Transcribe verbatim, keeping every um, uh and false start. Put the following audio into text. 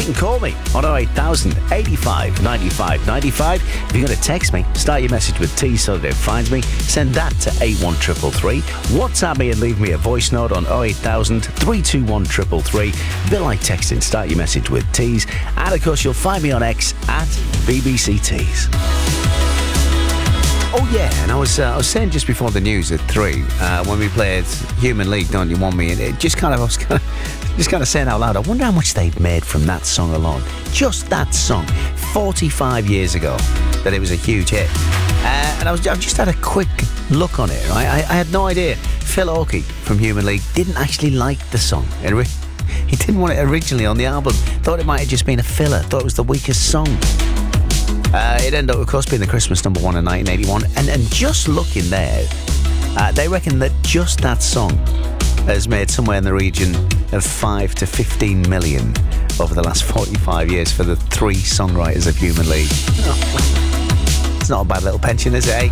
can call me on oh eight thousand, eighty-five, ninety-five, ninety-five. If you're going to text me, start your message with T so that it finds me. Send that to eight one three three three. WhatsApp me and leave me a voice note on oh eight thousand, three two one, three three three. Bill like texting, start your message with T's. And of course, you'll find me on X at B B C Tees. Oh yeah, and I was uh, I was saying just before the news at three uh, when we played Human League, Don't You Want Me, and it just kind of I was kind of, just kind of saying out loud, I wonder how much they've made from that song alone. Just that song, forty-five years ago, that it was a huge hit. Uh, and I was I just had a quick look on it. Right, I, I had no idea. Phil Oakey from Human League didn't actually like the song. He didn't want it originally on the album. Thought it might have just been a filler. Thought it was the weakest song. Uh, it ended up, of course, being the Christmas number one in nineteen eighty-one. And, and just looking there, uh, they reckon that just that song has made somewhere in the region of five to fifteen million over the last forty-five years for the three songwriters of Human League. It's not a bad little pension, is it, eh?